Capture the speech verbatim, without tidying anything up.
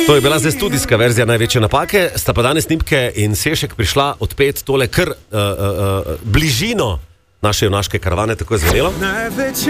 To je bila zdaj studijska verzija Največje napake, sta pa danes Snimke in Sešek prišla odpet tole kar uh, uh, uh, bližino naše junaške karavane, tako je zvenelo.